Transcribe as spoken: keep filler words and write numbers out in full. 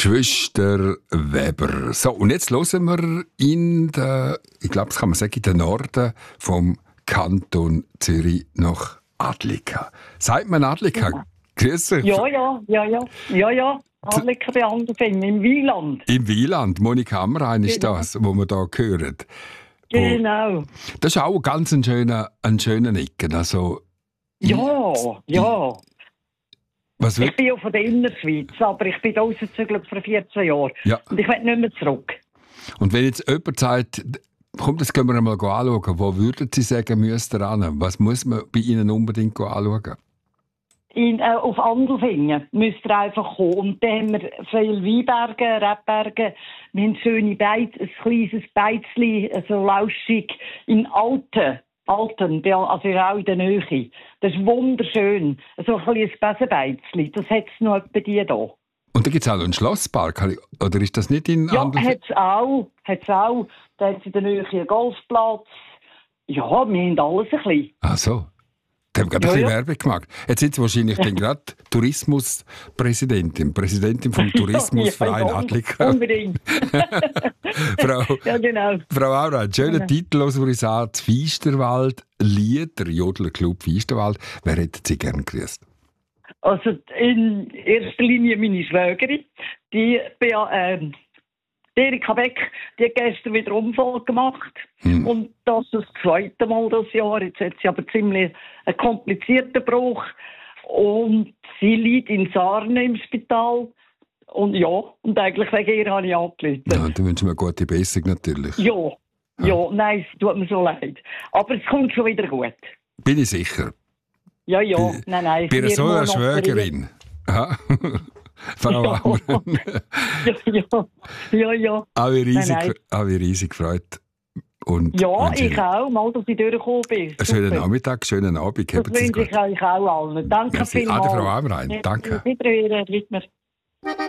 Geschwister Weber. So, und jetzt hören wir in den, ich glaube, das kann man sagen, in den Norden vom Kanton Zürich nach Adlika. Sagt man Adlika? Ja. Grüß euch. Ja, ja, ja, ja, ja, ja. Adlika bei Anderfingen, im Wieland. Im Wieland, Monika Amrein ist Genau. das, wo wir hier hören. Genau. Das ist auch ganz ein schöner, ein schöner Ecken. Also, Ja, ja. was Ich wird, bin ja von der Innerschweiz, aber ich bin rausgezügelt vor vierzehn Jahren. ja. Und ich will nicht mehr zurück. Und wenn jetzt jemand sagt, komm, das können wir einmal anschauen, wo würden Sie sagen, müsst ihr hin? Was muss man bei Ihnen unbedingt anschauen? In, äh, auf Andelfingen müsst ihr einfach kommen. Und dann haben wir viele Weinberge, Rebberge. Wir haben schöne Beiz, ein kleines Beizli, so lauschig, in Alten. Alten, also auch in der Nähe. Das ist wunderschön. So ein kleines Besenbeizli. Das hat es noch bei dir da. Und da gibt es auch noch einen Schlosspark, oder ist das nicht in Ja, Andelfingen? hat es auch. Hat's auch. Da hat es in der Nähe einen Golfplatz. Ja, wir haben alles ein bisschen. Ach so. Da haben wir gerade Ja, ein bisschen ja. Werbung gemacht. Jetzt sind Sie wahrscheinlich dann gerade Tourismuspräsidentin, Präsidentin vom Tourismusverein ja, Adlika. Unbedingt. Frau, Ja, genau. Frau Aura, ein schöner Genau. Titel, was wir sagen, das Feisterwald Lied, der Jodlerclub Feisterwald. Wer hätten Sie gern grüßt? Also in erster Linie meine Schwägerin, die Bea, ähm, die Erika Beck, die hat gestern wieder Unfall gemacht. Hm. Und das ist das zweite Mal das Jahr. Jetzt hat sie aber ziemlich einen komplizierten Bruch. Und sie liegt in Sarne im Spital. Und ja, und eigentlich wegen ihr habe ich angerufen. Ja, da wünschen wir eine gute Besserung natürlich. Ja, ja, nein, es tut mir so leid. Aber es kommt schon wieder gut. Bin ich sicher. Ja, ja, Bei- nein, nein. Bei einer vier so einer Monate Schwägerin. Ja. Frau Ja. Amren. Ja, ja, ja, ja. Habe ich riesig, Nein, nein. habe ich riesig gefreut. Und Ja, wünsche ich Ihnen auch, mal, dass ich durchgekommen bin. einen schönen Super. Nachmittag, schönen Abend. Das Haben Sie es wünsche gut. ich euch auch allen. Danke Merci. vielmals. Ade, Frau Amrein. Danke. Wiederhören, Wittmer.